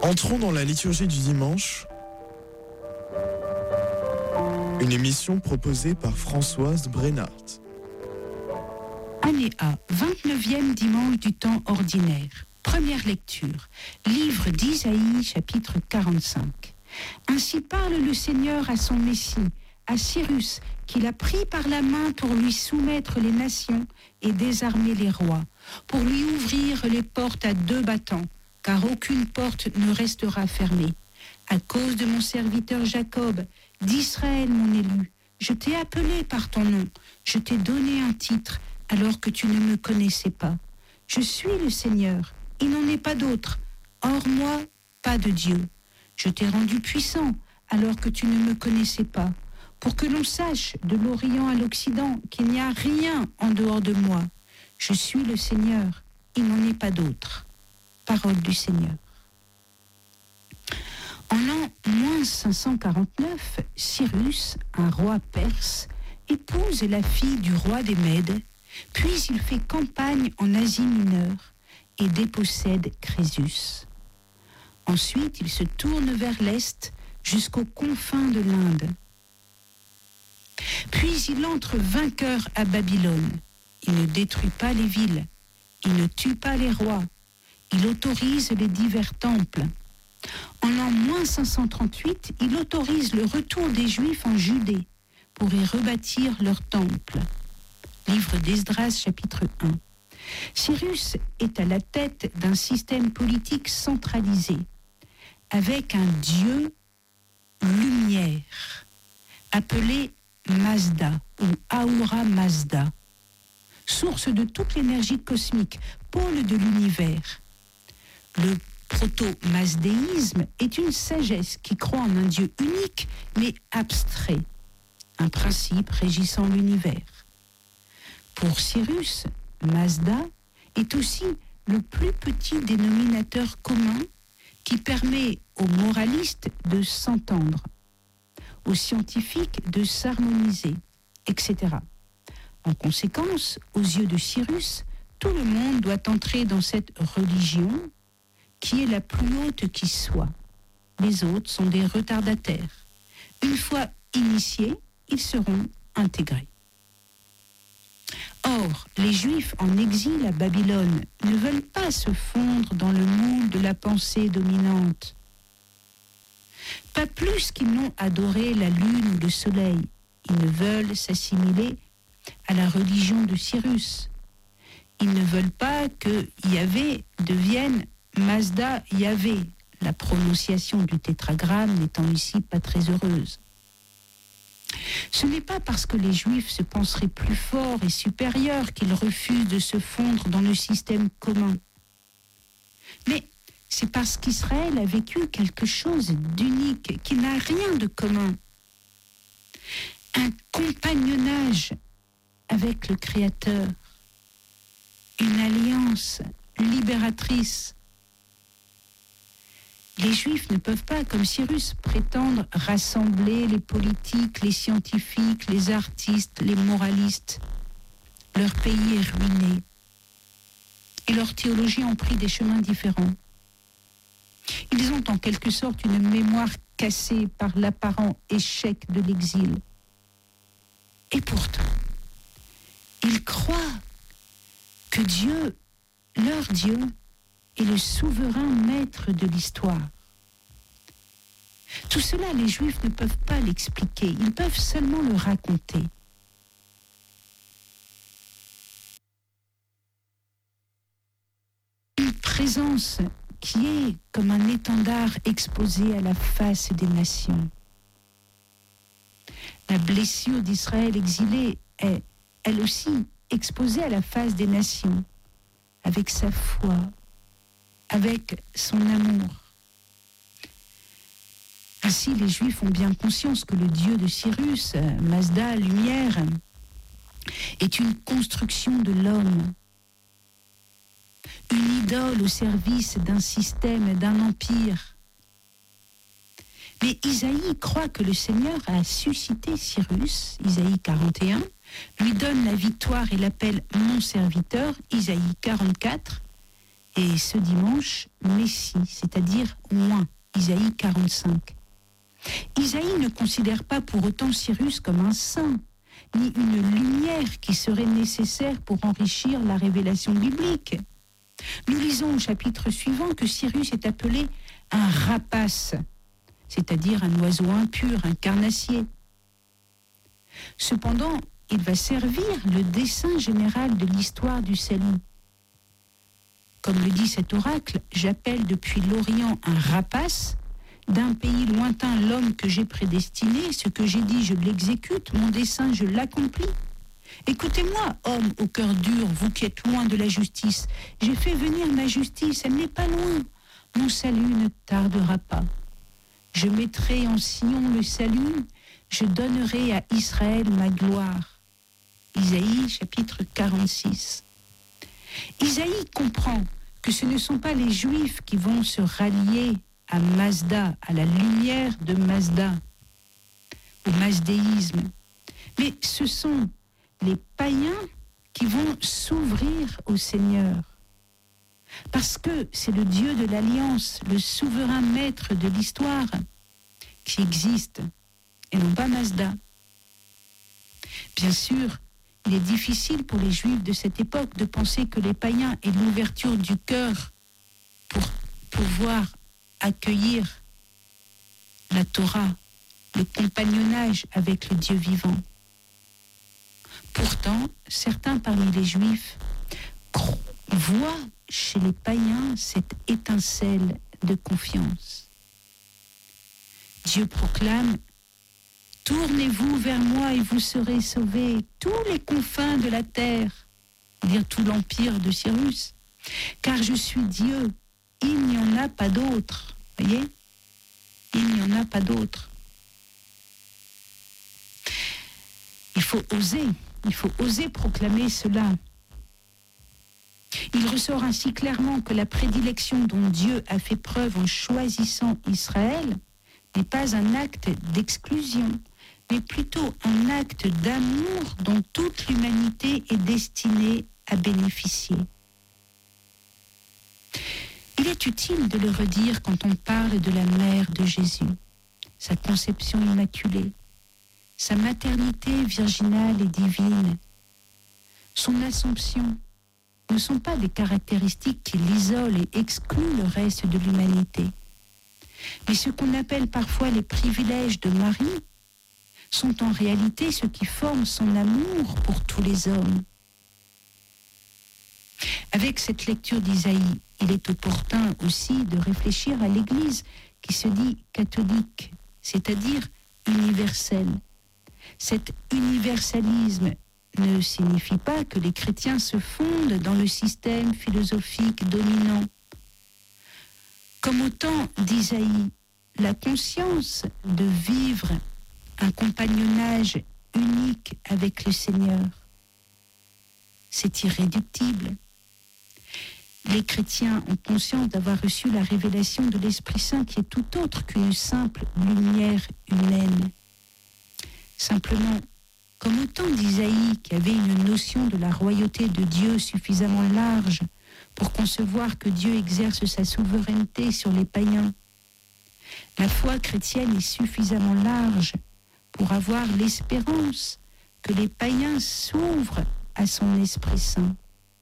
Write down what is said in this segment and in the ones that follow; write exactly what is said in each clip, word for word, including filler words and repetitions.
Entrons dans la liturgie du dimanche, une émission proposée par Françoise Brenart. Année A, vingt-neuvième dimanche du temps ordinaire. Première lecture, livre d'Isaïe, chapitre quarante-cinq. Ainsi parle le Seigneur à son Messie, à Cyrus, qu'il a pris par la main pour lui soumettre les nations et désarmer les rois, pour lui ouvrir les portes à deux battants, car aucune porte ne restera fermée. À cause de mon serviteur Jacob, d'Israël mon élu, je t'ai appelé par ton nom, je t'ai donné un titre, alors que tu ne me connaissais pas. Je suis le Seigneur, il n'en est pas d'autre. Hors moi, pas de Dieu. Je t'ai rendu puissant, alors que tu ne me connaissais pas, pour que l'on sache de l'Orient à l'Occident qu'il n'y a rien en dehors de moi. Je suis le Seigneur, il n'en est pas d'autre. Parole du Seigneur. En l'an moins cinq cent quarante-neuf, Cyrus, un roi perse, épouse la fille du roi des Mèdes, puis il fait campagne en Asie mineure et dépossède Crésus. Ensuite, il se tourne vers l'est jusqu'aux confins de l'Inde. Puis il entre vainqueur à Babylone. Il ne détruit pas les villes, il ne tue pas les rois, il autorise les divers temples. En l'an moins cinq cent trente-huit, il autorise le retour des Juifs en Judée pour y rebâtir leur temple. Livre d'Esdras, chapitre un. Cyrus est à la tête d'un système politique centralisé, avec un dieu lumière, appelé Mazda ou Ahura Mazda, source de toute l'énergie cosmique, pôle de l'univers. Le proto-mazdéisme est une sagesse qui croit en un dieu unique mais abstrait, un principe régissant l'univers. Pour Cyrus, Mazda est aussi le plus petit dénominateur commun qui permet aux moralistes de s'entendre, aux scientifiques de s'harmoniser, et cetera. En conséquence, aux yeux de Cyrus, tout le monde doit entrer dans cette religion qui est la plus haute qui soit. Les autres sont des retardataires. Une fois initiés, ils seront intégrés. Or, les Juifs en exil à Babylone ne veulent pas se fondre dans le moule de la pensée dominante. Pas plus qu'ils n'ont adoré la lune ou le soleil. Ils ne veulent s'assimiler à la religion de Cyrus. Ils ne veulent pas que Yahvé devienne Mazda Yahvé, la prononciation du tétragramme n'étant ici pas très heureuse. Ce n'est pas parce que les Juifs se penseraient plus forts et supérieurs qu'ils refusent de se fondre dans le système commun. Mais c'est parce qu'Israël a vécu quelque chose d'unique, qui n'a rien de commun. Un compagnonnage avec le Créateur, une alliance libératrice. Les Juifs ne peuvent pas, comme Cyrus, prétendre rassembler les politiques, les scientifiques, les artistes, les moralistes. Leur pays est ruiné. Et leurs théologies ont pris des chemins différents. Ils ont en quelque sorte une mémoire cassée par l'apparent échec de l'exil. Et pourtant, ils croient que Dieu, leur Dieu, est le souverain maître de l'histoire. Tout cela, les Juifs ne peuvent pas l'expliquer, ils peuvent seulement le raconter. Une présence qui est comme un étendard exposé à la face des nations. La blessure d'Israël exilé est, elle aussi, exposée à la face des nations, avec sa foi, avec son amour. Ainsi, les Juifs ont bien conscience que le Dieu de Cyrus, Mazda, lumière, est une construction de l'homme, une idole au service d'un système, d'un empire. Mais Isaïe croit que le Seigneur a suscité Cyrus, Isaïe quarante et un, lui donne la victoire et l'appelle mon serviteur, Isaïe quarante-quatre, et ce dimanche, Messie, c'est-à-dire oint, Isaïe quarante-cinq. Isaïe ne considère pas pour autant Cyrus comme un saint, ni une lumière qui serait nécessaire pour enrichir la révélation biblique. Nous lisons au chapitre suivant que Cyrus est appelé un rapace, c'est-à-dire un oiseau impur, un carnassier. Cependant, il va servir le dessein général de l'histoire du salut. Comme le dit cet oracle, j'appelle depuis l'Orient un rapace, d'un pays lointain l'homme que j'ai prédestiné, ce que j'ai dit je l'exécute, mon dessein je l'accomplis. Écoutez-moi, homme au cœur dur, vous qui êtes loin de la justice, j'ai fait venir ma justice, elle n'est pas loin, mon salut ne tardera pas. Je mettrai en Sion le salut, je donnerai à Israël ma gloire. Isaïe chapitre quarante-six. Isaïe comprend que ce ne sont pas les Juifs qui vont se rallier à Mazda, à la lumière de Mazda, au mazdéisme, mais ce sont les païens qui vont s'ouvrir au Seigneur. Parce que c'est le Dieu de l'Alliance, le souverain maître de l'histoire, qui existe, et non pas Mazda. Bien sûr, il est difficile pour les Juifs de cette époque de penser que les païens aient l'ouverture du cœur pour pouvoir accueillir la Torah, le compagnonnage avec le Dieu vivant. Pourtant, certains parmi les Juifs voient chez les païens cette étincelle de confiance. Dieu proclame « Tournez-vous vers moi et vous serez sauvés, tous les confins de la terre, c'est-à-dire tout l'empire de Cyrus, car je suis Dieu, il n'y en a pas d'autre. » Voyez ? Il n'y en a pas d'autre. Il faut oser, il faut oser proclamer cela. Il ressort ainsi clairement que la prédilection dont Dieu a fait preuve en choisissant Israël n'est pas un acte d'exclusion, mais plutôt un acte d'amour dont toute l'humanité est destinée à bénéficier. Il est utile de le redire quand on parle de la mère de Jésus, sa conception immaculée, sa maternité virginale et divine, son assomption, ne sont pas des caractéristiques qui l'isolent et excluent le reste de l'humanité. Mais ce qu'on appelle parfois les privilèges de Marie sont en réalité ce qui forme son amour pour tous les hommes. Avec cette lecture d'Isaïe, il est opportun aussi de réfléchir à l'Église qui se dit catholique, c'est-à-dire universelle. Cet universalisme ne signifie pas que les chrétiens se fondent dans le système philosophique dominant. Comme au temps d'Isaïe, la conscience de vivre un compagnonnage unique avec le Seigneur, c'est irréductible. Les chrétiens ont conscience d'avoir reçu la révélation de l'Esprit Saint qui est tout autre qu'une simple lumière humaine. Simplement, comme au temps d'Isaïe qui avait une notion de la royauté de Dieu suffisamment large pour concevoir que Dieu exerce sa souveraineté sur les païens, la foi chrétienne est suffisamment large pour avoir l'espérance que les païens s'ouvrent à son Esprit Saint.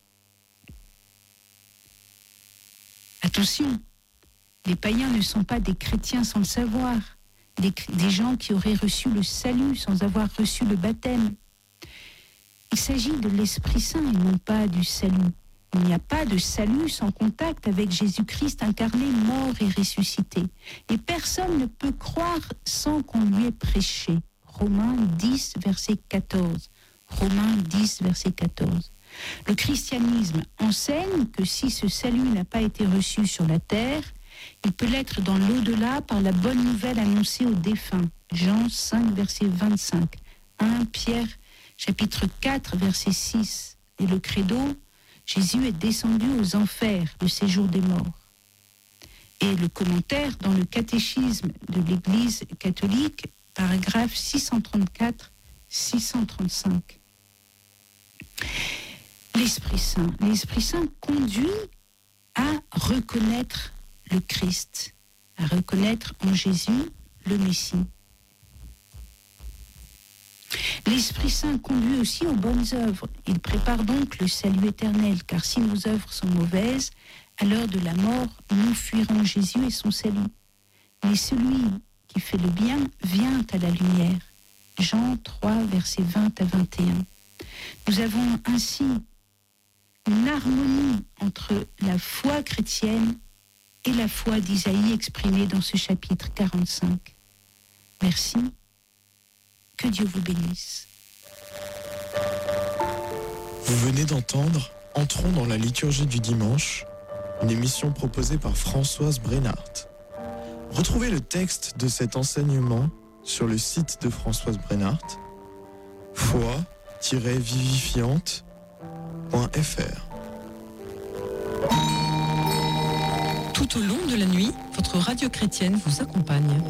Attention, les païens ne sont pas des chrétiens sans le savoir, des, des gens qui auraient reçu le salut sans avoir reçu le baptême. Il s'agit de l'Esprit Saint et non pas du salut. Il n'y a pas de salut sans contact avec Jésus-Christ incarné, mort et ressuscité. Et personne ne peut croire sans qu'on lui ait prêché. Romains dix, verset quatorze. Romains dix, verset quatorze. Le christianisme enseigne que si ce salut n'a pas été reçu sur la terre, il peut l'être dans l'au-delà par la bonne nouvelle annoncée aux défunts. Jean cinq, verset vingt-cinq. premier Pierre, chapitre quatre, verset six. Et le credo, Jésus est descendu aux enfers, le séjour des morts. Et le commentaire dans le catéchisme de l'Église catholique, paragraphe six cent trente-quatre, six cent trente-cinq. L'Esprit Saint. L'Esprit Saint conduit à reconnaître le Christ, à reconnaître en Jésus le Messie. L'Esprit Saint conduit aussi aux bonnes œuvres. Il prépare donc le salut éternel, car si nos œuvres sont mauvaises, à l'heure de la mort, nous fuirons Jésus et son salut. Mais celui qui fait le bien vient à la lumière. Jean trois, versets vingt à vingt et un. Nous avons ainsi une harmonie entre la foi chrétienne et la foi d'Isaïe exprimée dans ce chapitre quarante-cinq. Merci. Que Dieu vous bénisse. Vous venez d'entendre Entrons dans la liturgie du dimanche, une émission proposée par Françoise Brennart. Retrouvez le texte de cet enseignement sur le site de Françoise Brennart, foi tiret vivifiante point f r. Tout au long de la nuit, votre radio chrétienne vous accompagne.